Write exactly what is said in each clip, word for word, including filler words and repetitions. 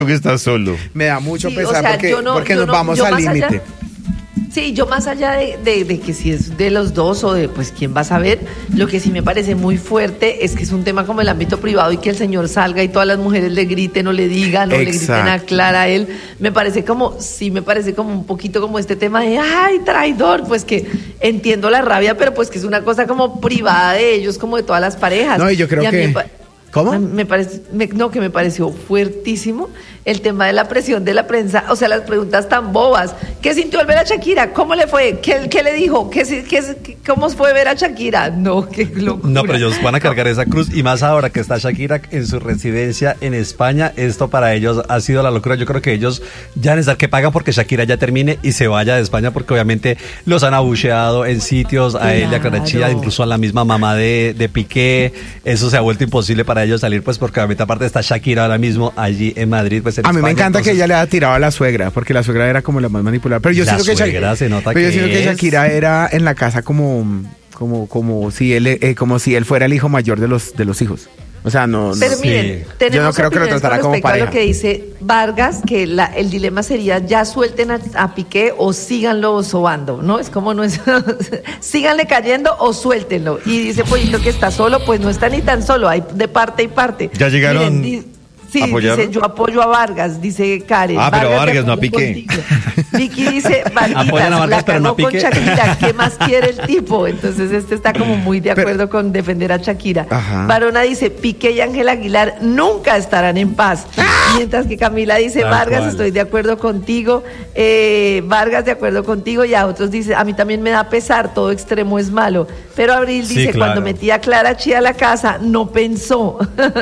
que está solo. Me da mucho Sí, pesar o sea, porque, yo no- porque yo nos no- vamos yo al más allá- límite. Sí, yo más allá de, de, de que si es de los dos o de pues quién va a saber, lo que sí me parece muy fuerte es que es un tema como el ámbito privado y que el señor salga y todas las mujeres le griten o le digan o le griten a Exacto. Clara a él. Me parece como, sí me parece como un poquito como este tema de, ay, traidor, pues que entiendo la rabia, pero pues que es una cosa como privada de ellos, como de todas las parejas. No, y yo creo a mí que- me pa- ¿Cómo? a mí Me parece, me- no, que me pareció fuertísimo el tema de la presión de la prensa, o sea, las preguntas tan bobas. ¿Qué sintió al ver a Shakira? ¿Cómo le fue? ¿Qué, qué le dijo? ¿Qué, si- qué- qué- ¿Cómo fue ver a Shakira? No, qué locura. No, pero ellos van a cargar esa cruz y más ahora que está Shakira en su residencia en España, esto para ellos ha sido la locura. Yo creo que ellos ya necesitan que pagan porque Shakira ya termine y se vaya de España porque obviamente los han abucheado en sitios, a él y a Clara Claro. Chía, incluso a la misma mamá de, de Piqué. Eso se ha vuelto imposible para ellos salir pues porque obviamente aparte está Shakira ahora mismo allí en Madrid. Pues en A mí me España, encanta que entonces- ella le haya tirado a la suegra, porque la suegra era como la más manipulada. Pero yo La siento que, suegra Shak- se nota pero yo que siento que es- Shakira era en la casa como, como, como si él, eh, como si él fuera el hijo mayor de los, de los hijos. O sea, no. Pero no- miren, Sí. tenemos Yo no creo que lo opiniones tratara con como respecto a pareja. lo que dice Vargas, que la, el dilema sería ya suelten a, a Piqué o síganlo sobando, ¿no? Es como no es, síganle cayendo o suéltenlo. Y dice Pollito que está solo, pues no está ni tan solo, hay de parte y parte. ¿Ya llegaron Miren, di- Sí, a apoyarlo? dice, yo apoyo a Vargas, dice Karen. Ah, pero de Vargas, no a acuerdo Piqué. contigo. Vicky dice, Apoyan a Varguitas, Vargas, la pero no a cagó con Piqué. Shakira, ¿qué más quiere el tipo? Entonces este está como muy de Pero- acuerdo con defender a Shakira. Ajá. Varona dice, Piqué y Ángel Aguilar nunca estarán en paz. Mientras que Camila dice, Tal Vargas, cual. estoy de acuerdo contigo. Eh, Vargas, de acuerdo contigo. Y a otros dice, a mí también me da pesar, todo extremo es malo. Pero Abril Sí, dice, claro. cuando metí a Clara Chía a la casa, no pensó.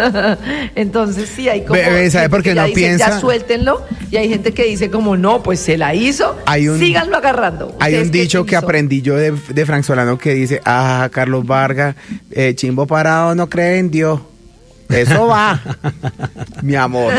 Entonces sí, hay como... Ve- ve, ¿sabe por qué gente que ya no dice, piensa? Ya suéltenlo. Y hay gente que dice como, no, pues se la hizo. Hay un- Síganlo agarrando. Hay ¿Ustedes un qué dicho que piensan? aprendí yo de, de Frank Solano que dice, ah, Carlos Vargas, eh, chimbo parado no cree en Dios. Eso va, mi amor.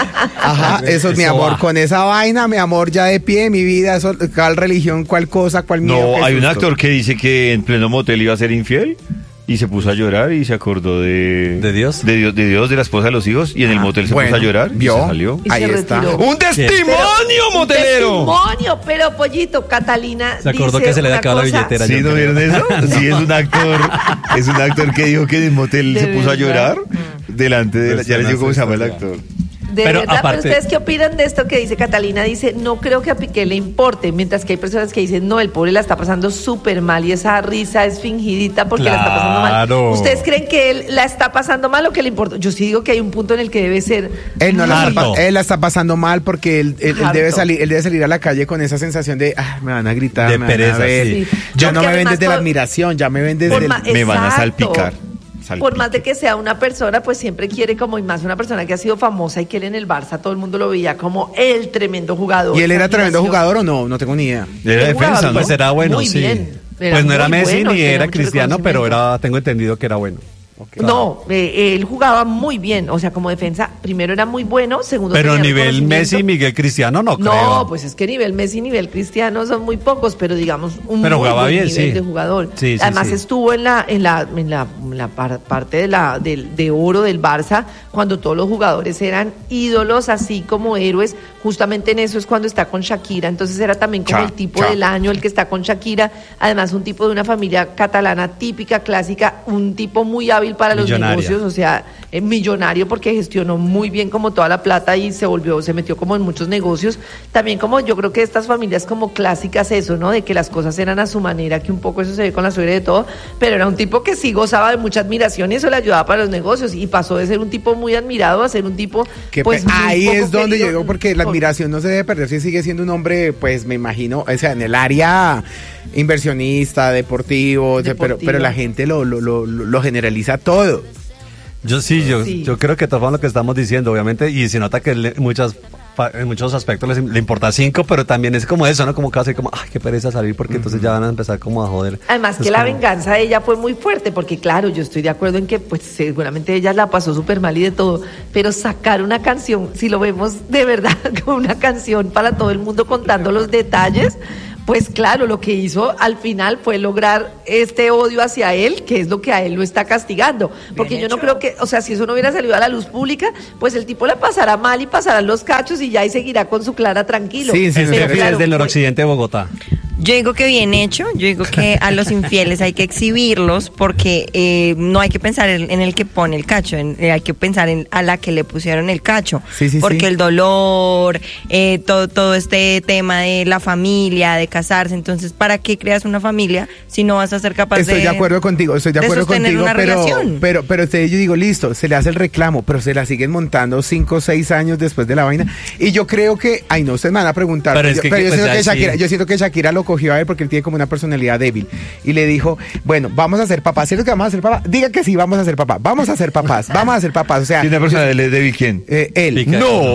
Ajá, eso es mi Eso amor. va. Con esa vaina, mi amor, ya de pie, mi vida, eso, cuál religión, cuál cosa, cuál miedo. No, qué hay un susto. actor que dice que en pleno motel iba a ser infiel y se puso a llorar y se acordó de... ¿De Dios? De Dios, de Dios, de la esposa de los hijos y en el Ah, motel se bueno, puso a llorar ¿vio? y se salió. Y Ahí se está. retiró. ¡Un testimonio, Un motelero! testimonio, pero Pollito, Catalina Se acordó dice que se le había una acabado la cosa- billetera. ¿Sí yo no creo. vieron eso? Sí, es un actor, es un actor que dijo que en el motel ¿De se puso a verdad? llorar delante de la, Pues ya les digo cómo se llama el suena esa actor. De Pero verdad, aparte- pero ustedes qué opinan de esto que dice Catalina, dice, no creo que a Piqué le importe, mientras que hay personas que dicen, no, el pobre la está pasando súper mal y esa risa es fingidita porque la está pasando mal. Claro. ¿Ustedes creen que él la está pasando mal o que le importa? Yo sí digo que hay un punto en el que debe ser Él no la está, Harto. pa- él la está pasando mal porque él, él- él Harto. debe salir, él debe salir a la calle con esa sensación de, ah, me van a gritar, De me van pereza, a ver. sí. Sí. Ya Porque no me ven además desde la por- admiración, ya me ven desde por el... ma- Me van a Exacto. salpicar. Por más de que sea una persona, pues siempre quiere como, y más una persona que ha sido famosa y que él en el Barça todo el mundo lo veía como el tremendo jugador. ¿Y él era esa tremendo admiración. jugador o no? No tengo ni idea. Era Él jugaba defensa, ¿no? Pues era bueno, Muy sí. bien. Era Pues no era muy Messi bueno, ni tenía era mucho Cristiano, pero reconocimiento. era, tengo entendido que era bueno. No, eh, él jugaba muy bien, o sea, como defensa, primero era muy bueno, segundo Pero tenía nivel reconocimiento. Messi, Miguel Cristiano no creo. No, pues es que nivel Messi, nivel Cristiano son muy pocos, pero digamos un Pero muy jugaba buen bien, nivel sí. de jugador. Sí, sí, Además sí. estuvo en la en la en la, en la par- parte de la del de oro del Barça cuando todos los jugadores eran ídolos, así como héroes. Justamente en eso es cuando está con Shakira, entonces era también como Cha, el tipo cha. del año el que está con Shakira. Además un tipo de una familia catalana típica, clásica, un tipo muy hábil para los Millonaria. negocios, o sea, eh, millonario porque gestionó muy bien como toda la plata y se volvió, se metió como en muchos negocios. También como yo creo que estas familias como clásicas eso, ¿no? De que las cosas eran a su manera, que un poco eso se ve con la suegra y de todo, pero era un tipo que sí gozaba de mucha admiración y eso le ayudaba para los negocios y pasó de ser un tipo muy admirado a ser un tipo Que pues pe- muy ahí poco es donde querido. llegó porque la admiración no se debe perder si sigue siendo un hombre, pues me imagino, o sea, en el área inversionista, deportivo, o sea, pero, Deportivo. pero la gente lo, lo, lo, lo generaliza todo. Yo sí, yo, Sí. yo creo que todo fue lo que estamos diciendo, obviamente, y se nota que le- muchas, fa- en muchos aspectos les, le importa cinco, pero también es como eso, ¿no? Como casi como, ay, qué pereza salir, porque entonces ya van a empezar como a joder. Además que Es la como- venganza de ella fue muy fuerte, porque claro, yo estoy de acuerdo en que pues seguramente ella la pasó súper mal y de todo, pero sacar una canción, si lo vemos de verdad como una canción para todo el mundo contando los detalles, Pues claro, lo que hizo al final fue lograr este odio hacia él, que es lo que a él lo está castigando. Porque Bien yo no hecho. creo que, o sea, si eso no hubiera salido a la luz pública, pues el tipo la pasará mal y pasarán los cachos y ya y seguirá con su Clara tranquilo. Sí, sí, Es sí, Pero sí. claro, desde el fue- noroccidente de Bogotá. Yo digo que bien hecho, yo digo que a los infieles hay que exhibirlos porque eh, no hay que pensar en, en el que pone el cacho, en- eh, hay que pensar en a la que le pusieron el cacho, Sí, sí, porque sí. el dolor, eh, todo, todo este tema de la familia, de casarse, entonces ¿para qué creas una familia si no vas a ser capaz Estoy de de acuerdo contigo, estoy de de acuerdo sostener contigo, una pero, relación? pero, pero te- yo digo, listo, se le hace el reclamo, pero se la siguen montando cinco o seis años después de la vaina. Y yo creo que, ay no, ustedes me van a preguntar, Pero pero, es yo, que- pero yo pues, siento que ya, Shakira, sí. yo siento que Shakira lo cogió a él porque él tiene como una personalidad débil. Y le dijo, bueno, vamos a ser papás, ¿cierto que vamos a ser papás? Diga que sí, vamos a ser papás, vamos a ser papás, vamos a ser papás, o sea, ¿Tiene una persona de David quién? eh, él. Pica.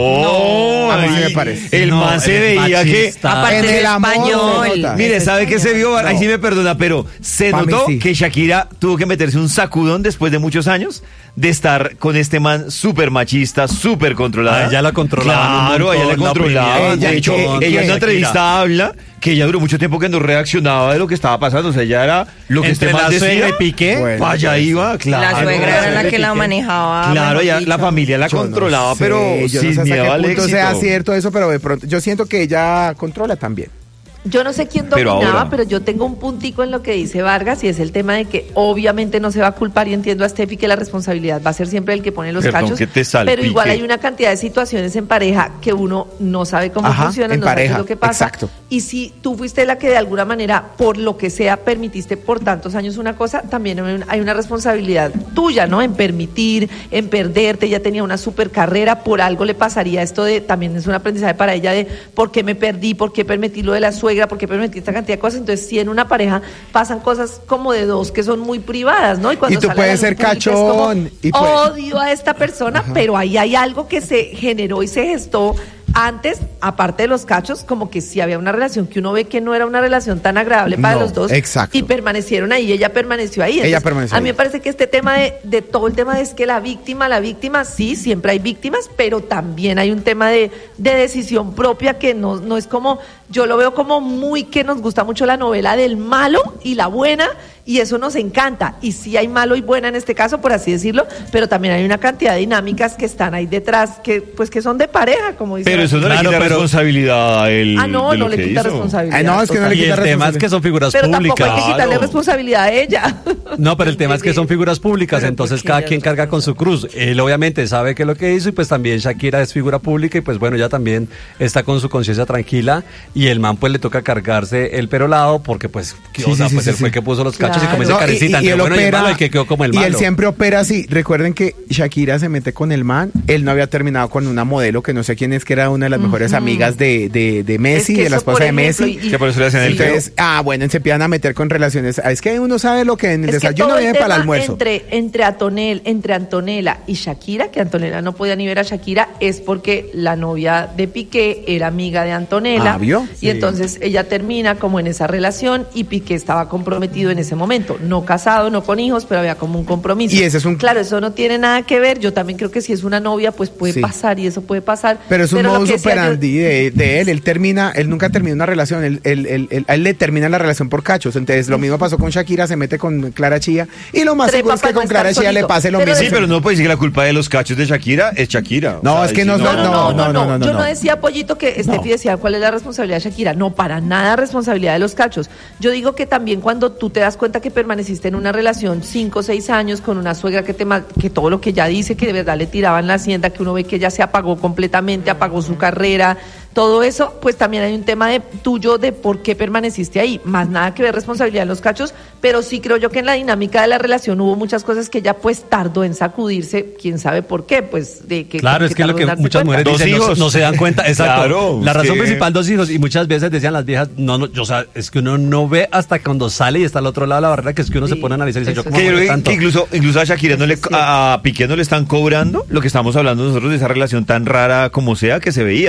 No, A mí sí me ay, parece. El No, man se eres veía que... machista. Aparte En es el amor español. se nota. Mire, ¿sabe qué se vio? Ahí No. sí me perdona, pero se Pa' mí notó sí. que Shakira tuvo que meterse un sacudón después de muchos años de estar con este man súper machista, súper controlada. A ella la controlaban un Claro, a ella la montón, la controlaban. oprimían De un hecho, montón. ella en Shakira. una entrevista habla que ella duró mucho tiempo que no reaccionaba de lo que estaba pasando. O sea, ella era lo que Entre este man la suegra decía. y Piqué. Bueno, pa' allá pues, iba, claro. La suegra era la que la Piqué. manejaba. Claro, mejor ella, dicho. la familia la Yo no controlaba, sé, pero yo no sé sin hasta miedo qué al punto éxito. sea cierto eso, pero de pronto yo siento que ella controla también. Yo no sé quién Pero dominaba, ahora. pero yo tengo un puntico en lo que dice Vargas y es el tema de que obviamente no se va a culpar y entiendo a Steffi que la responsabilidad va a ser siempre el que pone los Perdón, cachos, que te salpique. pero igual hay una cantidad de situaciones en pareja que uno no sabe cómo Ajá, funciona, en no sabe qué pareja, es lo que pasa. exacto. Y si tú fuiste la que de alguna manera, por lo que sea, permitiste por tantos años una cosa, también hay una- hay una responsabilidad tuya, ¿no? En permitir, en perderte. Ella tenía una super carrera, por algo le pasaría esto de, también es un aprendizaje para ella de por qué me perdí, por qué permití lo de la suegra, por qué permití esta cantidad de cosas. Entonces, si en una pareja pasan cosas como de dos que son muy privadas, ¿no? cuando Y tú sale a la puedes luz ser pública es como, cachón, y puedes- odio a esta persona, pero ahí hay algo que se generó y se gestó antes, aparte de los cachos, como que sí había una relación que uno ve que no era una relación tan agradable para No, los dos. exacto. Y permanecieron ahí, ella permaneció ahí. Ella Entonces, permaneció A mí ahí. me parece que este tema de, de todo el tema es que la víctima, la víctima, sí, siempre hay víctimas, pero también hay un tema de, de decisión propia que no, no es como, yo lo veo como muy que nos gusta mucho la novela del malo y la buena, y eso nos encanta. Y sí hay malo y buena en este caso, por así decirlo, pero también hay una cantidad de dinámicas que están ahí detrás, que pues que son de pareja, como dice. Pero eso no Claro, le quita pero- responsabilidad a él. Ah, no, de lo no le que quita hizo. responsabilidad. Ay, no, es que no le Y quita el tema es que son figuras Pero públicas. tampoco hay que quitarle Claro. responsabilidad a ella. No, pero el tema es que son figuras públicas, Pero entonces ¿por qué cada ella quien es carga con su cruz. Él obviamente sabe qué es lo que hizo y pues también Shakira es figura pública y pues bueno, ella también está con su conciencia tranquila y el man pues le toca cargarse el perolado porque pues, que, Sí, o sea, sí, pues sí, él sí. fue el que puso los cachos Claro. y como dice No, y- Karencita, y, y entre él bueno y el opera, malo, el que quedó como el y malo. él siempre opera así. Recuerden que Shakira se mete con el man. Él no había terminado con una modelo que no sé quién es, que era una de las mejores amigas de, de, de Messi, Es que de la eso, esposa por de ejemplo, Messi. y- Que por eso le hacen el feo. Entonces, ah, bueno, se empiezan a meter con relaciones. Ah, Es que uno sabe lo que en el Es que desayuno todo el viene para el tema almuerzo. Entre, entre, Antonel, entre Antonella y Shakira, que Antonella no podía ni ver a Shakira, es porque la novia de Piqué era amiga de Antonella. Ah, ¿vio? Y entonces ella termina como en esa relación y Piqué estaba comprometido en ese momento. No casado, no con hijos, pero había como un compromiso. Y ese es un- Claro, eso no tiene nada que ver. Yo también creo que si es una novia, pues puede Sí. pasar y eso puede pasar. Pero es un lo modus que decía yo- operandi de, de él. Él termina, él nunca termina una relación. Él, él- él- él- a él le termina la relación por cachos. Entonces, lo mismo pasó con Shakira, se mete con Clara Chía. Y lo más Trepa seguro es que para no con Clara estar Chía le solito. pase lo Pero mismo. Sí, pero no puede decir que la culpa de los cachos de Shakira es Shakira. No, es ahí que sí no- No, no, no, no, no, no, no, Yo no no. decía, Pollito, que Steffi decía cuál es la responsabilidad de Shakira. No, para nada responsabilidad de los cachos. Yo digo que también cuando tú te das cuenta que permaneciste en una relación cinco o seis años con una suegra que te mal- que todo lo que ella dice, que de verdad le tiraba en la hacienda, que uno ve que ella se apagó completamente, apagó su carrera, todo eso, pues también hay un tema de tuyo de por qué permaneciste ahí. Más nada que ver responsabilidad de los cachos, pero sí creo yo que en la dinámica de la relación hubo muchas cosas que ella pues tardó en sacudirse, quién sabe por qué, pues de que Claro, como es que lo tardó que en darse muchas cuenta. mujeres Dos dicen, no, hijos. no se dan cuenta, exacto. Claro, la razón sí. principal, dos hijos, y muchas veces decían las viejas, no, no, yo, o sea, es que uno no ve hasta cuando sale y está al otro lado de la barrera, que es que uno Sí, se pone a analizar y dice, yo eso cómo Que yo aguanté creo que tanto. incluso, incluso a Shakira no le, Sí. a Piqué no le están cobrando lo que estamos hablando nosotros de esa relación tan rara como sea que se veía.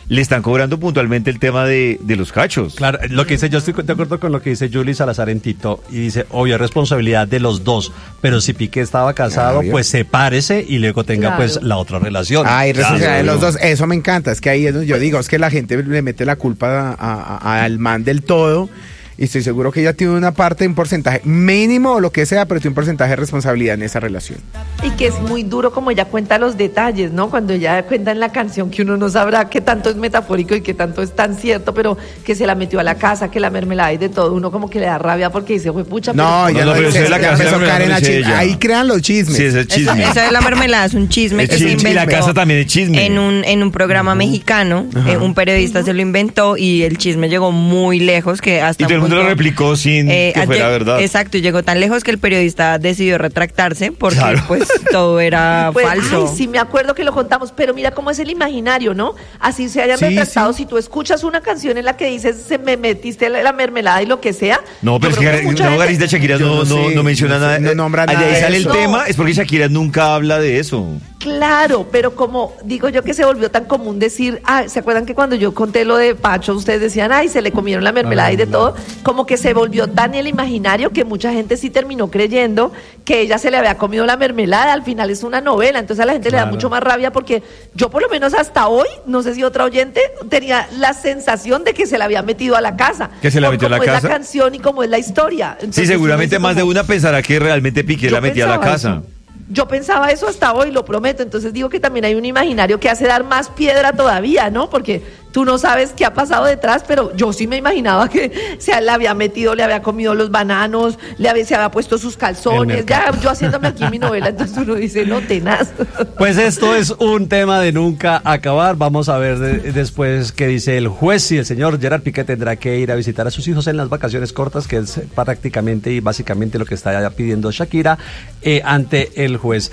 le están cobrando puntualmente el tema de, de los cachos. Claro, lo que dice, yo estoy de acuerdo con lo que dice Julie Salazar en Tito, y dice, obvio, es responsabilidad de los dos, pero si Piqué estaba casado, Obvio. pues sepárese y luego tenga Claro. pues la otra relación. Ay, responsabilidad de Claro. los dos, eso me encanta, es que ahí es donde yo digo, es que la gente le mete la culpa a- a- al man del todo, y estoy seguro que ella tiene una parte, un porcentaje mínimo o lo que sea, pero tiene un porcentaje de responsabilidad en esa relación. Y que es muy duro como ella cuenta los detalles, ¿no? Cuando ella cuenta en la canción que uno no sabrá qué tanto es metafórico y qué tanto es tan cierto, pero que se la metió a la casa, que la mermelada y de todo, uno como que le da rabia porque dice, fue pucha, No, pero ya no, no, pero dice, eso de la ya casa de la empezó mermelada Karen lo a dice chisme. ella. Ahí crean los chismes. Sí, ese es Eso, chisme. eso de la mermelada es un chisme Es que se chisme, y la inventó casa también es chisme. en un en un programa mexicano. Eh, un periodista se lo inventó y el chisme llegó muy lejos que hasta Y todo el un mundo lo punto, replicó sin eh, que fuera lleg- verdad. Exacto, y llegó tan lejos que el periodista decidió retractarse porque Claro. pues todo era Pues, falso. ay, sí, me acuerdo que lo contamos, pero mira cómo es el imaginario, ¿no? Así se hayan Sí, retractado. sí. Si tú escuchas una canción en la que dices, se me metiste la, la mermelada y lo que sea. No, pero yo es creo que mucha no, gente- García Shakira Yo no, no no, sé, no menciona no sé, nada. no nombra Allá nada ahí de sale el eso. tema, es porque Shakira nunca habla de eso. Claro, pero como digo yo que se volvió tan común decir, ah, ¿se acuerdan que cuando yo conté lo de Pacho, ustedes decían, ay, se le comieron la mermelada y de todo? Como que se volvió tan el imaginario que mucha gente sí terminó creyendo que ella se le había comido la mermelada. Al final es una novela, entonces a la gente le da Claro. mucho más rabia porque yo por lo menos hasta hoy, no sé si otra oyente, tenía la sensación de que se la había metido a la casa. ¿Que se la por metió a la cómo es casa? la canción y cómo es la historia. Sí, Entonces, seguramente uno dice más de como, una pensará que realmente Piqué yo la metía a la pensaba casa. eso. Yo pensaba eso hasta hoy, lo prometo. Entonces digo que también hay un imaginario que hace dar más piedra todavía, ¿no? Porque tú no sabes qué ha pasado detrás, pero yo sí me imaginaba que se le había metido, le había comido los bananos, le había, se había puesto sus calzones. Ya yo haciéndome aquí mi novela, entonces uno dice, no, tenaz. Pues esto es un tema de nunca acabar. Vamos a ver de- después qué dice el juez, si el señor Gerard Piqué tendrá que ir a visitar a sus hijos en las vacaciones cortas, que es prácticamente y básicamente lo que está pidiendo Shakira eh, ante el juez.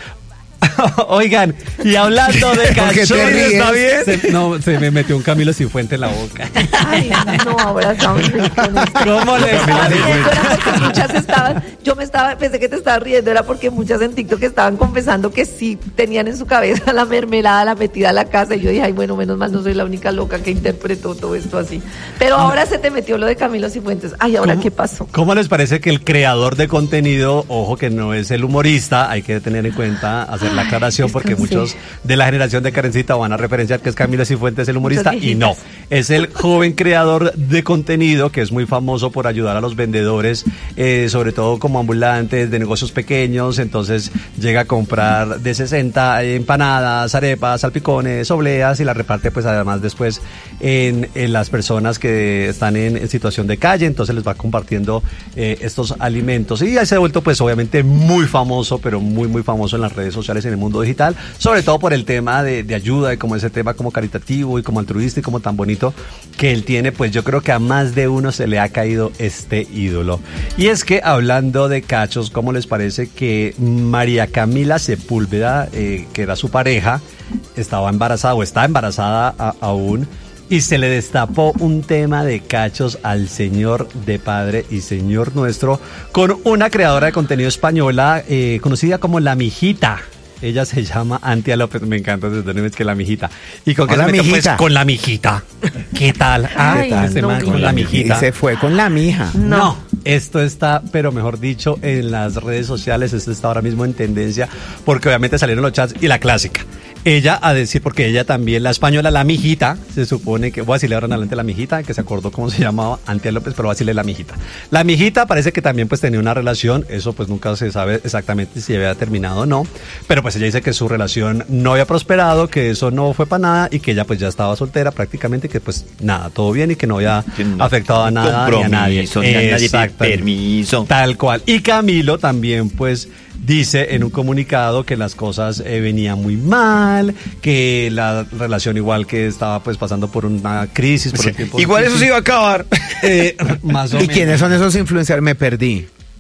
Oigan, y hablando de ¿Por qué te cachorros, ríes? ¿está bien? Se, no, se me metió un Camilo Cifuentes en la boca. Ay, no, ahora estamos con esto. ¿Cómo le Estaba parece? riendo, era porque muchas estaban, yo me estaba, pensé que te estabas riendo, era porque muchas en TikTok estaban confesando que sí tenían en su cabeza la mermelada, la metida a la casa, y yo dije, ay, bueno, menos mal no soy la única loca que interpretó todo esto así. Pero ahora se te metió lo de Camilo Cifuentes. Ay, ¿ahora ¿Cómo- qué pasó? ¿Cómo les parece que el creador de contenido, ojo que no es el humorista, hay que tener en cuenta, hacer la aclaración, es porque que sí. muchos de la generación de Karencita van a referenciar que es Camilo Cifuentes el humorista, Muchas y no, viejitas. es el joven creador de contenido que es muy famoso por ayudar a los vendedores, eh, sobre todo como ambulantes de negocios pequeños, entonces llega a comprar de sesenta empanadas, arepas, salpicones, obleas y las reparte pues además después en, en las personas que están en, en situación de calle, entonces les va compartiendo eh, estos alimentos y ya se ha vuelto pues obviamente muy famoso, pero muy muy famoso en las redes sociales en el mundo digital, sobre todo por el tema de, de ayuda y como ese tema como caritativo y como altruista y como tan bonito que él tiene, pues yo creo que a más de uno se le ha caído este ídolo. Y es que hablando de cachos, ¿cómo les parece que María Camila Sepúlveda, eh, que era su pareja, estaba embarazada o está embarazada a- aún? Y se le destapó un tema de cachos al señor de Padre y Señor Nuestro con una creadora de contenido española eh, conocida como La Mijita. Ella se llama Antia López, me encanta ese nombre, es que La Mijita. ¿Y con qué Hola, se metió? Pues mijita. con La Mijita. ¿Qué tal? Ah, Ay, ese no, man con no. La Y Mijita. se fue con la mija. No, esto está, pero mejor dicho, en las redes sociales, esto está ahora mismo en tendencia, porque obviamente salieron los chats y la clásica. Ella a decir, porque ella también, la española, La Mijita, se supone que, voy a decirle ahora en adelante La Mijita, que se acordó cómo se llamaba, Antia López, pero voy a decirle La Mijita. La Mijita parece que también pues tenía una relación, eso pues nunca se sabe exactamente si había terminado o no, pero pues ella dice que su relación no había prosperado, que eso no fue para nada y que ella pues ya estaba soltera prácticamente, que pues nada, todo bien y que no había Que no- afectado a nada ni a nadie. compromiso, ni a nadie pide Exactamente. permiso. Tal cual. Y Camilo también, pues, dice en un comunicado que las cosas eh, venían muy mal, que la relación igual que estaba pues pasando por una crisis, por un tiempo Igual eso se difícil. iba a acabar. Eh, más o ¿Y menos. quiénes son esos influencers? Me perdí.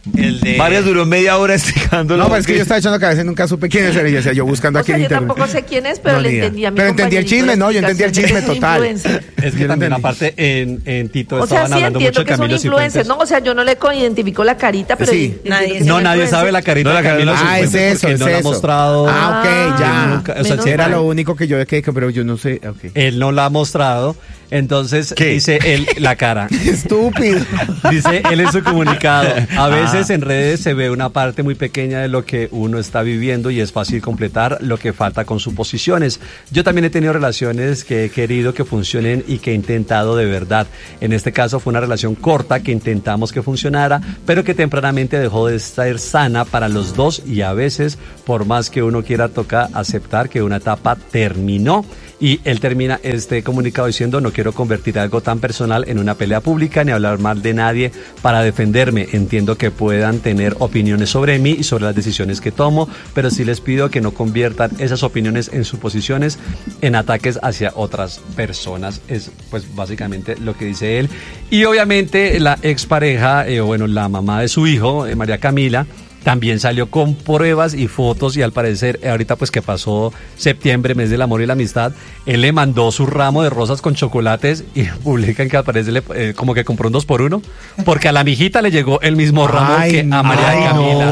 El de... Vargas duró media hora explicándolo. No, pero es que yo estaba echando cabeza y nunca supe quién es él. Y decía, yo buscando O aquí sea, en yo internet. tampoco sé quién es, pero No, le ni idea. entendí a mi Pero entendí el compañerito chisme, la no, yo entendí el explicación chisme de que es un total. influencer. Es que Yo lo también entendí. aparte en, en Tito O sea, estaban sí hablando entiendo mucho que es un Camilo influencer, Cifuentes. ¿no? O sea, yo no le identifico la carita, pero... Sí. entiendo Nadie que sabe. es No, un nadie influencer. sabe la carita No, la de Camilo cara- Ah, es Cifuentes eso, porque es no la ha eso. mostrado. Ah, ok, ya. Nunca, o sea, menos sí, Era mal. lo único que yo de que, pero yo no sé. Okay. él no la ha mostrado. Entonces ¿Qué? dice él la cara. Estúpido. Dice él en su comunicado, a veces Ah. en redes se ve una parte muy pequeña de lo que uno está viviendo y es fácil completar lo que falta con suposiciones. Yo también he tenido relaciones que he querido que funcionen y que he intentado de verdad. En este caso fue una relación corta que intentamos que funcionara, pero que tempranamente dejó de estar sana para los dos y a veces, por más que uno quiera tocar, aceptar que una etapa terminó. Y él termina este comunicado diciendo, no quiero convertir algo tan personal en una pelea pública ni hablar mal de nadie para defenderme. Entiendo que puedan tener opiniones sobre mí y sobre las decisiones que tomo, pero sí les pido que no conviertan esas opiniones en suposiciones, en ataques hacia otras personas. Es pues básicamente lo que dice él. Y obviamente la expareja, eh, bueno, la mamá de su hijo, eh, María Camila, también salió con pruebas y fotos y al parecer, eh, ahorita pues que pasó septiembre, mes del amor y la amistad, él le mandó su ramo de rosas con chocolates y publican que al parecer le, eh, como que compró un dos por uno, porque a la mijita le llegó el mismo ramo Ay, que a María ay, Camila.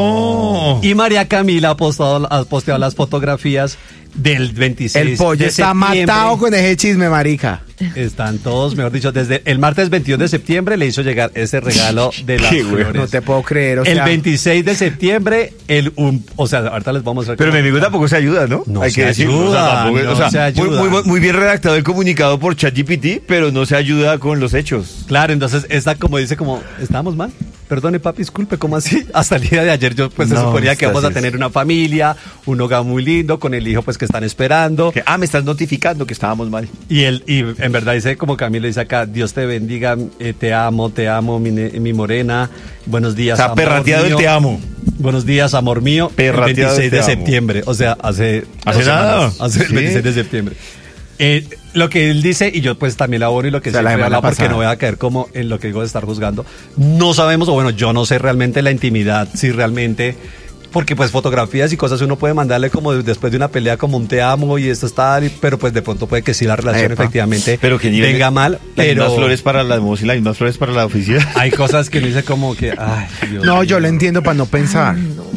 no. Y María Camila ha postado, ha posteado las fotografías del veintiséis El pollo de está septiembre. matado con ese chisme, marica. Están todos, mejor dicho, desde el martes veintiuno de septiembre le hizo llegar ese regalo de las Qué güey, flores. No te puedo creer, o El sea. veintiséis de septiembre, el un, o sea, ahorita les vamos a mostrar. Pero mi cómo- amigo tampoco se ayuda, ¿no? No Hay se que decirlo. ayuda, O sea, tampoco- no o sea, se muy- ayuda. Muy, muy bien redactado el comunicado por ChatGPT, pero no se ayuda con los hechos. Claro, entonces esta como dice como, ¿estamos mal? Perdone, papi, disculpe, ¿cómo así? Hasta el día de ayer yo pues se No, suponía que estás vamos a es- tener una familia, un hogar muy lindo, con el hijo pues que están esperando. Que, ah, me estás notificando que estábamos mal. Y él, y en verdad dice como Camilo dice acá, Dios te bendiga, eh, te amo, te amo, mi, ne- mi morena, buenos días. O sea, amor perrateado el mío. te amo. Buenos días, amor mío, el Perrateado el veintiséis te de amo. septiembre, o sea, hace... ¿Hace dos nada? semanas, hace el Sí. veintiséis de septiembre. Eh, lo que él dice, y yo pues también la abono y lo que O sea, la siempre semana habla, porque pasada. no voy a caer como en lo que digo de estar juzgando, no sabemos, o bueno, yo no sé realmente la intimidad, si realmente... Porque pues fotografías y cosas uno puede mandarle como después de una pelea como un te amo y esto está, pero pues de pronto puede que sí la relación Epa. efectivamente Pero que nivel venga de- mal, Las pero mismas flores para la voz y las mismas flores para la oficina. hay cosas que uno dice como que, ay, Dios No, yo mío. lo entiendo para no pensar.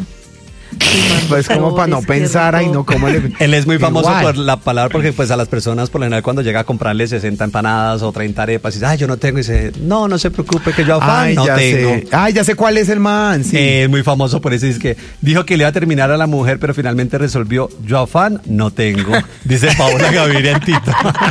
Pues como para no pensar, ay no, cómo le... Él es muy famoso Igual. por la palabra porque pues a las personas por lo general cuando llega a comprarle sesenta empanadas o treinta arepas y dice, ay, yo no tengo, y dice, no, no se preocupe que yo afán Ay, no ya tengo. sé. Ay, ya sé cuál es el man, sí. Eh, es muy famoso por eso, dice que dijo que le iba a terminar a la mujer, pero finalmente resolvió, yo afán no tengo. Dice Paola Gaviria en Tito.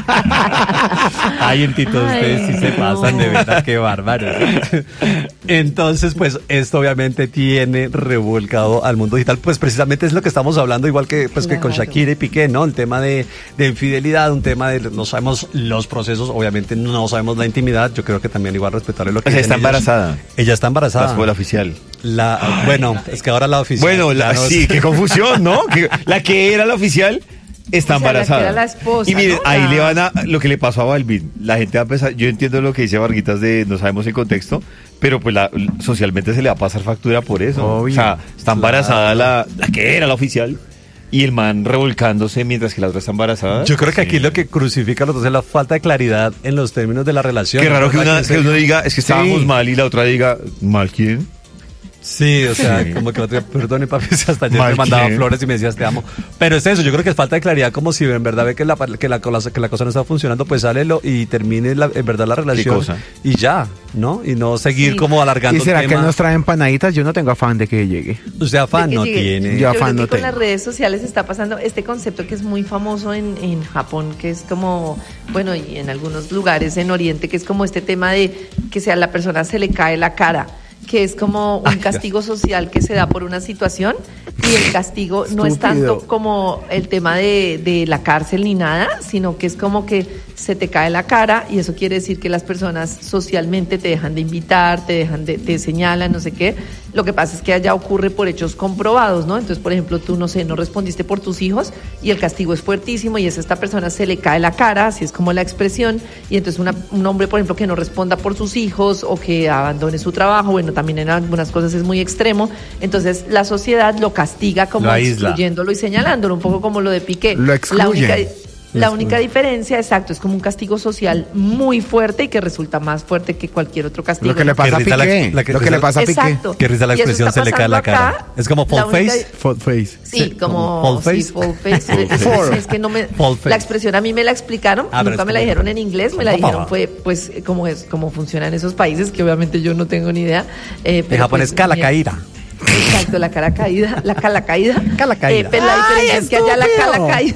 Ay, en Tito, ustedes sí Ay, se no. pasan, de verdad, qué bárbaros. Entonces, pues, esto obviamente tiene revolcado al mundo digital, pues precisamente es lo que estamos hablando, igual que, pues, que con Claro. Shakira y Piqué, ¿no? El tema de, de infidelidad, un tema de, no sabemos los procesos, obviamente no sabemos la intimidad, yo creo que también igual respetarle lo que O sea, dicen está ellos. embarazada. Ella está embarazada. La escuela oficial. La, bueno, es que ahora la oficial. Bueno, la, ya no es- sí, qué confusión, ¿no? Que la que era la oficial está O sea, la que embarazada. era la esposa, y miren, ¿no? ahí La- le van a lo que le pasó a Balvin. La gente va a empezar, yo entiendo lo que dice Varguitas de no sabemos el contexto, pero pues la, socialmente se le va a pasar factura por eso. Obvio. O sea, está embarazada la, la que era la oficial y el man revolcándose mientras que la otra está embarazada. Yo creo que aquí lo que crucifica a los dos es la falta de claridad en los términos de la relación. Qué raro que, ¿Verdad? una, que uno diga, es que estábamos Sí. mal y la otra diga, ¿mal quién? Sí, o sea, Sí. como que otro día, perdone papi, si hasta ayer Mal me mandaba que- flores y me decías te amo. Pero es eso, yo creo que es falta de claridad, como si en verdad ve que la, que la, que la cosa no está funcionando, pues sale lo, y termine la- en verdad la relación. cosa? Y ya, ¿no? Y no seguir Sí. como alargando ¿Y será el que tema. nos trae empanaditas? Yo no tengo afán de que llegue. Usted afán de que no llegue. tiene. Yo Yo afán creo no que con tengo. las redes sociales está pasando este concepto que es muy famoso en, en Japón, que es como, bueno, y en algunos lugares en Oriente, que es como este tema de que sea la persona se le cae la cara, que es como un Ay, castigo social que se da por una situación y el castigo no es Estúpido. tanto como el tema de, de la cárcel ni nada, sino que es como que se te cae la cara y eso quiere decir que las personas socialmente te dejan de invitar, te dejan de, te señalan, no sé qué, Lo que pasa es que allá ocurre por hechos comprobados, ¿no? Entonces, por ejemplo, tú, no sé, no respondiste por tus hijos y el castigo es fuertísimo y es a esta persona se le cae la cara, así es como la expresión, y entonces una, un hombre, por ejemplo, que no responda por sus hijos o que abandone su trabajo, bueno, también en algunas cosas es muy extremo, entonces la sociedad lo castiga como Lo aísla. excluyéndolo y señalándolo, un poco como lo de Piqué. Lo excluye. La única, La única diferencia, exacto, es como un castigo social muy fuerte y que resulta más fuerte que cualquier otro castigo. Lo que le pasa a Qué risa la- Piqué. la que Lo que risa- le pasa a Piqué. Exacto. Qué risa la Y eso expresión está se le cae la pasando cara. acá. Es como La full única- face. Full face. Sí, Sí, como como full sí, face. full face. Full Sí, face. es que no me, Full face. la expresión a mí me la explicaron, Ah, pero nunca es me la como- dijeron en inglés, me la ¿Cómo? dijeron fue pues cómo es cómo funciona en esos países que obviamente yo no tengo ni idea. Eh, En pero, japonés, pues, cala bien. caída. Exacto, la cara caída, la cala caída. Cala caída. Eh, pero la ¡Ay, diferencia es que allá la estúpido! cala caída.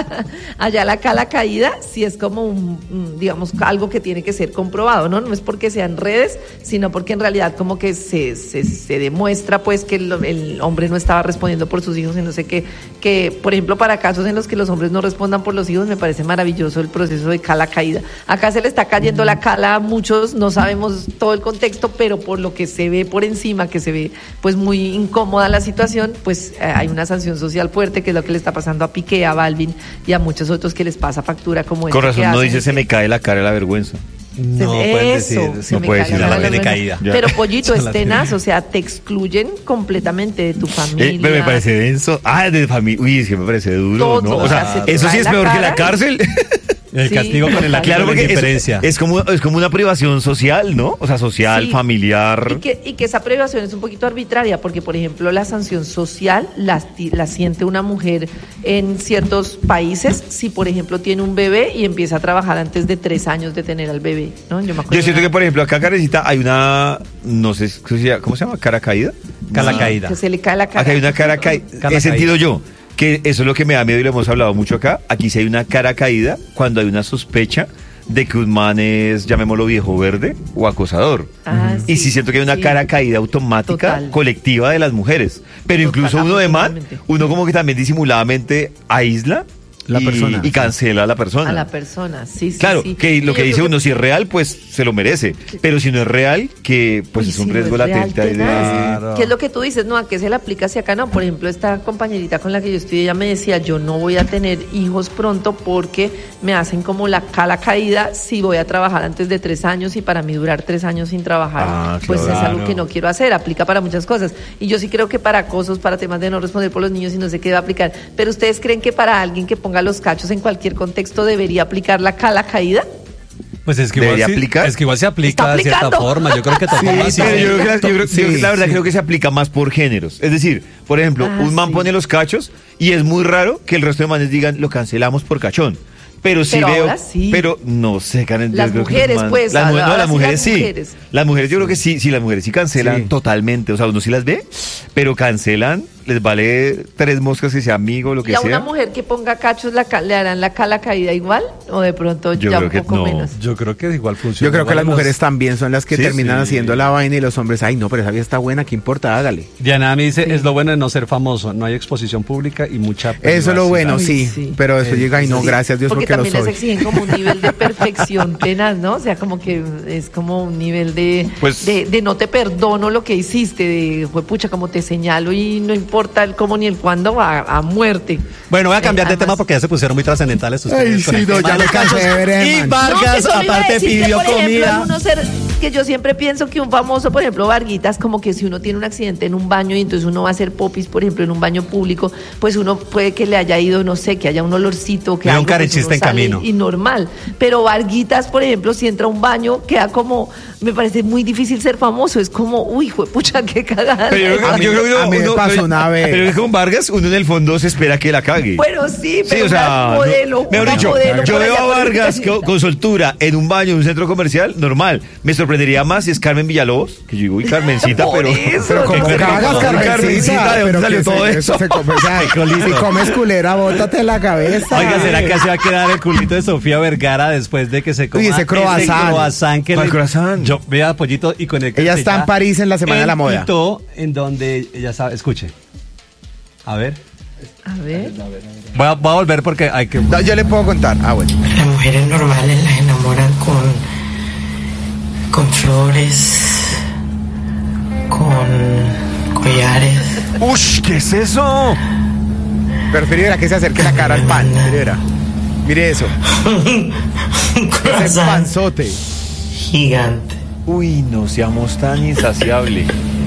Allá la cala caída sí es como un, un, digamos, algo que tiene que ser comprobado, ¿no? No es porque sean redes, sino porque en realidad como que se, se, se demuestra pues que el, el hombre no estaba respondiendo por sus hijos y no sé qué, que por ejemplo para casos en los que los hombres no respondan por los hijos me parece maravilloso el proceso de cala caída. Acá se le está cayendo la cala a muchos, no sabemos todo el contexto, pero por lo que se ve por encima, que se ve pues muy incómoda la situación, pues eh, hay una sanción social fuerte, que es lo que le está pasando a Piqué, a Balvin y a muchos otros que les pasa factura como Con este que razón no hacen dice que- se me cae la cara de la vergüenza. se No me- pueden eso, decir, se no me puede cae decir la nada, cara tiene de la caída. vergüenza. Pero Ya. Pollito, Se es la tenaz, tiene. o sea, te excluyen completamente de tu familia. Eh, pero me parece denso. Ah, de familia. Uy, es que me parece duro, Todo, ¿no? o O sea, sea, se te eso sí cae es la peor que cara la cárcel. El Sí, castigo con el total. acto Claro, de porque eso indiferencia. es como, es como una privación social, ¿no? O sea, social, Sí. familiar. Y que, y que esa privación es un poquito arbitraria, porque, por ejemplo, la sanción social la, la siente una mujer en ciertos países si, por ejemplo, tiene un bebé y empieza a trabajar antes de tres años de tener al bebé, ¿no? Yo, me acuerdo Yo siento de que, una- por ejemplo, acá, Karencita, hay una, no sé, ¿cómo se llama? ¿Cara caída? Cala Sí, caída. que se le cae la cara. Acá hay una cara caída. Cara He sentido caída. yo que eso es lo que me da miedo y lo hemos hablado mucho acá. Aquí sí hay una cara caída cuando hay una sospecha de que un man es, llamémoslo viejo verde o acosador. Ah, Y sí, sí siento que hay una sí. cara caída automática, Total. colectiva de las mujeres. Pero Total, incluso uno de man, absolutamente. uno como que también disimuladamente aísla La y, persona. y cancela a la persona. A la persona, sí, sí. Claro, sí. que lo Y que yo dice creo uno, si es real, pues se lo merece. Pero si no es real, que pues Uy, es un si no riesgo es real, latente ahí de... tenaz. Claro. ¿Qué es lo que tú dices? No, ¿a qué se le aplica si acá no? Por ejemplo, esta compañerita con la que yo estudié, ella me decía, yo no voy a tener hijos pronto porque me hacen como la cala caída si voy a trabajar antes de tres años y para mí durar tres años sin trabajar, Ah, pues es claro. algo que no quiero hacer, aplica para muchas cosas. Y yo sí creo que para acosos, para temas de no responder por los niños y no sé qué va a aplicar. Pero ¿ustedes creen que para alguien que ponga los cachos en cualquier contexto debería aplicar la cala caída? Pues es que igual ¿Debería sí- aplicar? Es que igual se aplica Está de cierta aplicando. forma. Yo creo que tocó más. Pero yo creo que la, yo creo- Sí, yo la verdad sí. creo que se aplica más por géneros. Es decir, por ejemplo, Ah, un man sí. pone los cachos y es muy raro que el resto de manes digan lo cancelamos por cachón. Pero sí Pero veo, ahora sí. pero no sé, Karen. yo Las creo que mujeres, los man- pues, las, mu- ahora no, las sí mujeres las sí. mujeres. Las mujeres yo creo que sí, sí, las mujeres sí cancelan Sí. totalmente. O sea, uno sí las ve, pero cancelan, les vale tres moscas que sea amigo, lo que ¿Y a sea. una mujer que ponga cachos la, ca- le harán la cala caída igual? ¿O de pronto Yo ya creo un que poco no. menos? Yo creo que igual funciona. Yo creo que igual las los- mujeres también son las que Sí, terminan sí. haciendo la vaina y los hombres, ay no, pero esa vida está buena, ¿qué importa? Hágale. Diana me dice, es lo bueno de no ser famoso. No hay exposición pública y mucha Eso es lo bueno, Uy, sí, sí. pero después Eh, llega, ay no, sí. gracias Dios Porque porque, lo también les soy. exigen como un nivel de perfección tenaz, ¿no? O sea, como que es como un nivel de, Pues- de, de no te perdono lo que hiciste, de pucha, como te señalo y no importa el cómo ni el cuándo, a, a muerte. Bueno, voy a cambiar de Además- tema porque ya se pusieron muy trascendentales ustedes. Ay, con sí, el no, tema ya de me cansé de ver, Y hermano. Vargas, No, que solo iba a aparte, decir que, pidió por ejemplo, comida. en uno ser- que yo siempre pienso que un famoso, por ejemplo, Varguitas, como que si uno tiene un accidente en un baño y entonces uno va a hacer popis, por ejemplo, en un baño público, pues uno puede que le haya ido, no sé, que haya un olorcito, que Mira, un algo, pues carechista uno en sale camino. y normal. Pero Varguitas, por ejemplo, si entra a un baño, queda como, me parece muy difícil ser famoso, es como, uy, juepucha, qué cagada. Pero yo, creo A que- mí- yo creo que a mí me uno- pasó pero- una vez. Pero es que con Vargas uno en el fondo se espera que la cague. Bueno, sí, Sí, pero o sea, una modelo, no- mejor una dicho, modelo yo por veo allá a por el Vargas planeta. con, con soltura en un baño, en un centro comercial, normal. Me sorprendería más si es Carmen Villalobos, que yo digo, uy, Carmencita, Por pero... eso, Pero no como sé cagas, cómo- Carmencita, Carmencita, ¿de dónde pero salió que todo se- eso? se come, o sea, si comes culera, bótate la cabeza. Oiga, ¿será que se va a quedar el culito de Sofía Vergara después de que se coma Uy, ese croissant. croissant que ¿Cuál le- croissant? Yo vea Pollito y con el que Ella se está en llama París en la Semana de la Moda. Quito, en donde ella sabe, escuche. A ver. A ver. Voy a, voy a volver porque hay que. No, yo le puedo contar. Ah, bueno. Las mujeres normales las enamoran con, con flores, con collares. ¡Ush! ¿Qué es eso? Pero Felipe, que se acerque la cara al pan. Felipe, mire eso. Un Ese croissant panzote. gigante. Uy, no seamos tan insaciables.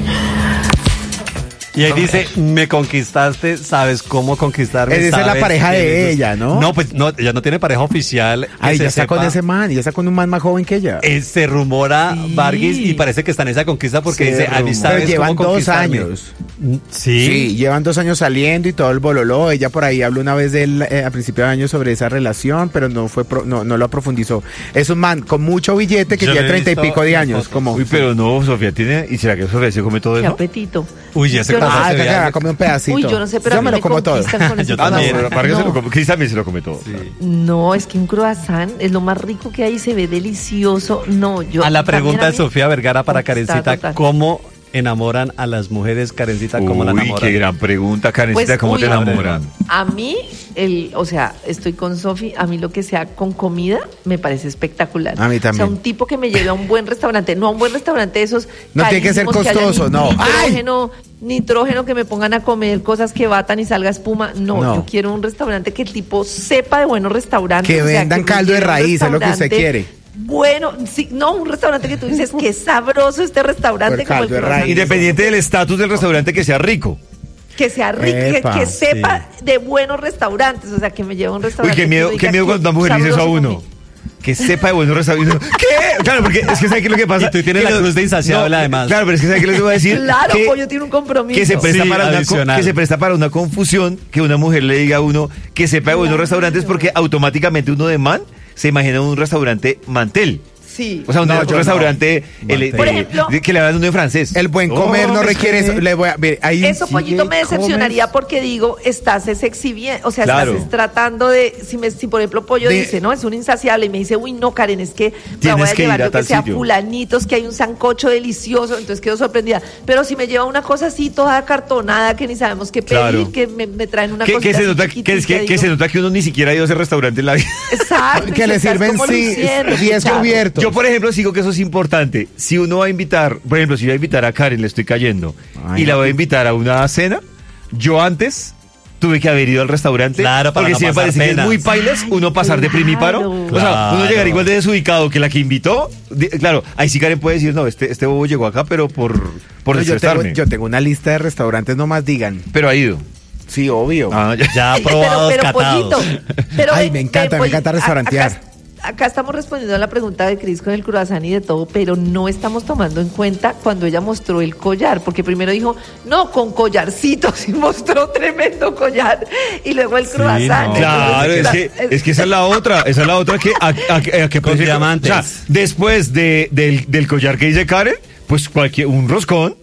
Y ahí dice, me conquistaste, ¿sabes cómo conquistarme? Esa es la ¿Sabes pareja de quién es? ella, ¿no? No, pues no, ella no tiene pareja oficial. que Ay, se ya está con sepa. ese man, ya está con un man más joven que ella. Eh, se rumora, Sí. Vargas, y parece que está en esa conquista porque Se dice, rumora. Ani, ¿sabes Pero llevan cómo dos conquistarme? años. Mm, Sí. Sí, llevan dos años saliendo y todo el bololó. Ella por ahí habló una vez de él, eh, a principio de año sobre esa relación, pero no fue pro- no, no lo profundizó. Es un man con mucho billete que Yo tiene le he treinta y visto pico de las años. fotos. Como, Uy, pero no, Sofía tiene... ¿Y será que Sofía se come todo Qué eso? apetito. Uy, ya se Yo no- pasó Ah, ese que viaje. come un pedacito. Uy, yo no sé, pero yo a mí me lo como todo. conquistan con ese Yo Ah, no, también. croissant. Vargas se No. lo come. Cris también se lo come todo. No, es que un croissant es lo más rico que hay, se ve delicioso. No, yo. A la también pregunta a de mí- Sofía Vergara para Conquistar Karencita, total. ¿cómo enamoran a las mujeres, Karencita? ¿Cómo la Uy, enamoran? qué gran pregunta, Karencita. Pues, ¿Cómo uy, te enamoran? A mí, el, o sea, estoy con Sofi, a mí lo que sea con comida me parece espectacular. A mí también. O sea, un tipo que me lleve a un buen restaurante, no a un buen restaurante de esos No tiene que ser carísimos haya costoso, ni- no. Nitrógeno, nitrógeno que me pongan a comer cosas que batan y salga espuma. No, No. yo quiero un restaurante que el tipo sepa de buenos restaurantes. Que o sea, vendan me caldo de lleve a un raíz, es lo que usted restaurante quiere. Bueno, sí, no, un restaurante que tú dices que sabroso este restaurante Por como el caldo de croissant. raíz. Independiente del estatus del restaurante, que sea rico. Que sea rico, que, Epa, que sepa de buenos restaurantes, o sea, que me lleve a un Uy, restaurante. qué que miedo, yo qué diga, miedo cuando una mujer dice eso a sabroso uno. comí. Que sepa de buenos restaurantes. ¿Qué? Claro, porque es que ¿sabe qué es lo que pasa? Y tú tienes Que la no- cruz de insaciable, no, además. Claro, pero es que ¿sabe qué les voy a decir? Claro, que, pollo tiene un compromiso. que se presta Sí, para una co- adicional. que se presta para una confusión que una mujer le diga a uno que sepa de buenos Claro. restaurantes porque automáticamente uno de man se imagina un restaurante mantel. Sí. O sea, un, No, un yo restaurante el- Mantel. Por de- ejemplo- de- que le hablan uno en francés. El buen comer Oh, no es requiere que- eso. Le voy a, mire, ahí Eso, pollito, sigue, me decepcionaría comes. porque digo, estás es exhibiendo, o sea, Claro. estás es tratando de, si, me, si por ejemplo Pollo De- dice, no, es un insaciable, y me dice, uy, no, Karen, es que me Tienes voy a que llevar ir a yo que tal sea sitio. fulanitos, que hay un sancocho delicioso, entonces quedo sorprendida. Pero si me lleva una cosa así, toda acartonada, que ni sabemos qué pedir, Claro. que me, me traen una que, cosa que se nota, que, es que, que se nota que uno ni siquiera ha ido a ese restaurante en la vida. Exacto. y Que le estás sirven como sí, luciendo, diez claro. cubiertos. Yo, por ejemplo, sigo que eso es importante. Si uno va a invitar, por ejemplo, si voy a invitar a Karen, le estoy cayendo, Ay, y la no. voy a invitar a una cena, yo antes tuve que haber ido al restaurante. Claro, para porque no si me pasar parece que es penas. muy pailas Ay, uno pasar de primíparo. claro. O sea, uno Claro. llegar igual de desubicado que la que invitó. Di- Claro, ahí sí Karen puede decir, no, este, este bobo llegó acá, pero por, por No, yo, tengo, desestresarme. yo tengo una lista de restaurantes, no más digan. Pero ha ido. Sí, obvio. Ah, ya. Ya probados, pero, pero catados. pollito, pero Ay, ven, me encanta, ven, me encanta pollito, a- restaurantear. Acá, acá estamos respondiendo a la pregunta de Cris con el croissant y de todo, pero no estamos tomando en cuenta cuando ella mostró el collar, porque primero dijo, no, con collarcitos, y mostró tremendo collar, y luego el croissant. no. Claro, es Entonces, que, es que esa es la otra, esa es la otra que a, a- a- a que Con precio- diamantes. O sea, después de, del, del collar que dice Karen, pues cualquier, un roscón.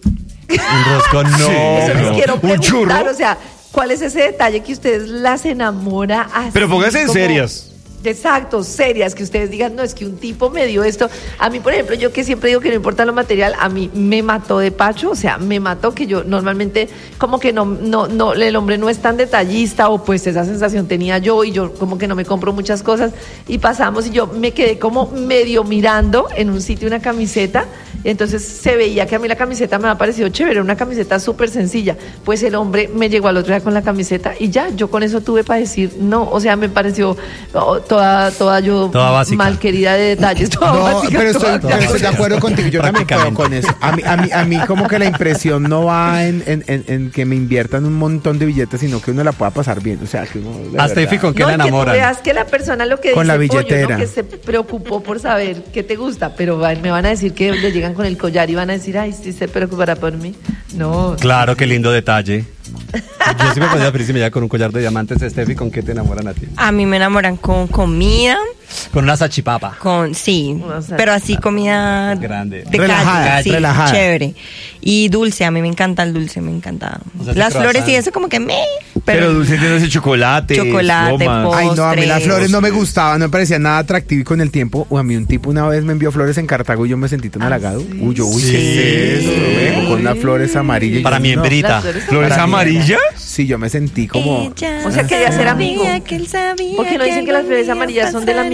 Un roscón no. Sí, Eso les no. quiero Un preguntar, churro. o sea, ¿cuál es ese detalle que ustedes las enamora así? Pero pónganse en como- serias. Exacto, serias, que ustedes digan, no, es que un tipo me dio esto. A mí, por ejemplo, yo que siempre digo que no importa lo material, a mí me mató de pacho, o sea, me mató que yo normalmente como que no, no, no, el hombre no es tan detallista, o pues esa sensación tenía yo, y yo como que no me compro muchas cosas, y pasamos y yo me quedé como medio mirando en un sitio una camiseta, y entonces se veía que a mí la camiseta me ha parecido chévere, una camiseta súper sencilla, pues el hombre me llegó al otro día con la camiseta, y ya, yo con eso tuve para decir, no, o sea, me pareció oh, toda, toda yo Toda básica. mal querida de detalles, toda No, básica, pero estoy, toda- pero estoy de acuerdo contigo. Yo también puedo Prácticamente. con eso. A mí, a mí, a mí como que la impresión no va en, en, en, en que me inviertan un montón de billetes, sino que uno la pueda pasar bien. O sea, que uno... de A Steffi, verdad. ¿con qué No, la y que tú enamoran? veas que la persona lo que Con dice la pollo, billetera. ¿no? Que se preocupó por saber qué te gusta, pero va- me van a decir que le llegan con el collar y van a decir, ay, sí se preocupará por mí. No. Claro, qué lindo detalle. Yo sí me podía feliz si me llega con un collar de diamantes. Steffi, ¿con qué te enamoran a ti? A mí me enamoran con comida, Con una salchipapa. con sí, O sea, pero así comida Grande. de Relajada, calle, sí, relajada. chévere. Y dulce, a mí me encanta el dulce, me encanta. O sea, ese Las flores y croissant. eso como que me, Pero, pero, dulce tiene ese chocolate. Chocolate, gomas. po- Ay, no, a mí las postres. flores no me gustaban, no me parecían nada atractivo y con el tiempo, o a mí un tipo una vez me envió flores en Cartago y yo me sentí tan ¿Ah, halagado. sí? Uy, yo, uy, Sí. ¿qué es eso? Ve, con unas flores amarillas. y Para yo, mi no. hembrita. Las flores ¿Flores Para mí, amarillas? Sí, yo me sentí como... Ella O sea, quería ser amigo. sabía que él sabía Porque no dicen que las flores amarillas son de la pasaría.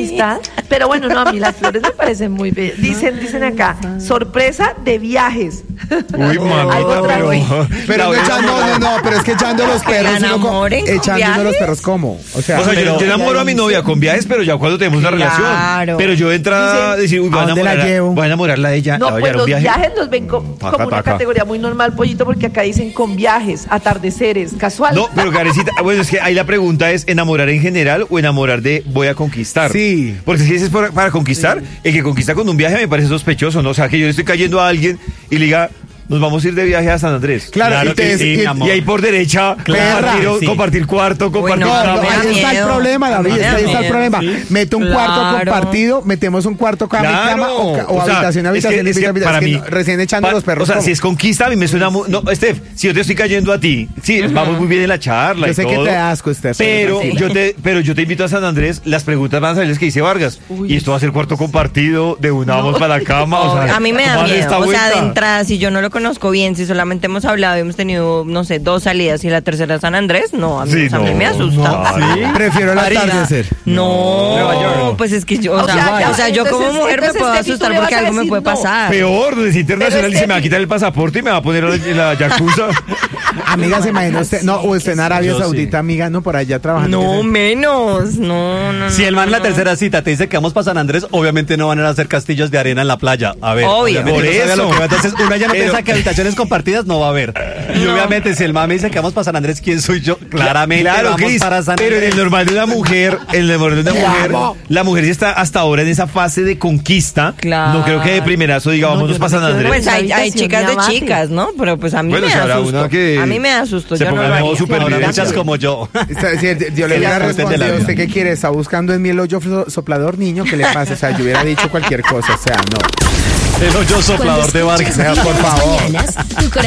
amistad. Pero bueno, no, a mí las flores me parecen muy bellas. Dicen, dicen acá, sorpresa de viajes. Uy, mami, Algo pero... tranquilo. Pero no, echando, no, no, pero es que echando los Que perros. la uno co- enamoren con echando uno los viajes. perros, ¿cómo? O sea, O sea, yo, pero- yo enamoro a mi novia con viajes, pero ya cuando tenemos una Claro. relación. Pero yo entra a decir, uy, voy a, ¿a dónde la enamorarla, llevo? voy a enamorarla a ella, No, la voy a pues llevar a los un viaje. viajes los ven co- Taca, como una taca. categoría muy normal, pollito, porque acá dicen con viajes, atardeceres, casual. No, pero Karencita, bueno, es que ahí la pregunta es enamorar en general o enamorar de voy a conquistar. Sí. Porque si es para, para conquistar, el que conquista con un viaje me parece sospechoso, ¿no? O sea, que yo le estoy cayendo a alguien y le diga, nos vamos a ir de viaje a San Andrés. Claro, Claro y te- que sí, y- mi amor. Y ahí por derecha, Claro, compartir, sí. compartir cuarto, compartir no, No, cama. no, me da ahí está el miedo. problema, David, Me es que da ahí está el miedo, problema. sí. Mete un cuarto Claro. compartido, metemos un cuarto cama y Claro. cama o, ca- o O sea, habitación, es habitación, que- es que habitación, para es que mí, no, recién echando pa- los perros. O sea, ¿cómo? si es conquista, a mí me suena muy... No, Steph, si yo te estoy cayendo a ti, sí, vamos muy bien en la charla Yo y sé que todo, te da asco, Steph. Pero Sí. yo, te, pero yo te invito a San Andrés, las preguntas van a salir las que dice Vargas. Y esto va a ser cuarto compartido, de una vamos para la cama. O sea, A mí me da ¿cómo hace miedo, esta o sea, de vuelta? entrada, si yo no lo conozco bien, si solamente hemos hablado y hemos tenido, no sé, dos salidas y la tercera es San Andrés, no, a mí, Sí, a mí no, me asusta. no. ¿Sí? Prefiero el Marina, atardecer. No, Nueva York. pues es que yo, o, O sea, sea, ya, o sea, yo como entonces- mujer me entonces, puedo Steffi, tú asustar le vas porque a algo me decir puede no. pasar. Peor, desde internacional y se me va a Steffi- quitar el pasaporte y me va a poner en la yakuza. Amiga, se imagina usted, no, o usted en Arabia Yo sí. Saudita, amiga, no, por allá trabajando. No, que se- menos, no, no, Si no, el man en la no. tercera cita te dice que vamos para San Andrés, obviamente no van a hacer castillos de arena en la playa. A ver, Obvio. obviamente Por no sabe a eso. lo que va. Entonces, uno ya no Pero- piensa que habitaciones compartidas no va a haber. Y No. obviamente, si el man me dice que vamos para San Andrés, ¿quién soy yo? Claramente Claro, vamos Cris, para San pero en Andrés. el normal de una mujer, en el normal de una mujer, la mujer sí está hasta ahora en esa fase de conquista. Claro. No creo que de primerazo diga, No, vámonos yo para no San me quedo Andrés. Pues hay, hay Habitación chicas de de abate. chicas, ¿no? Pero pues a mí Bueno, me si da habrá susto. una que A mí me da susto, se yo no ponga lo en modo haría. super- Habrá supervivencia. muchas como yo. Está- si el- yo le Que hubiera la disfruten de la respondido, vida. ¿usted qué quiere? ¿Está buscando en mí el hoyo so- soplador, niño? ¿Qué le pasa? O sea, yo hubiera dicho cualquier cosa, o sea, no. El hoyo soplador de Cuando Vargas. escuchas Por Vibra en las favor. mañanas, tu corazón